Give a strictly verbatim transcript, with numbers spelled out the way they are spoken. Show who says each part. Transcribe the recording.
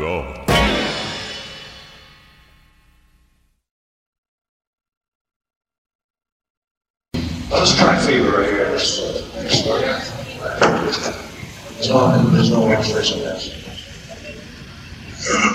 Speaker 1: God.
Speaker 2: Let's try fever right here. This this one. There's no, there's no illustration of this.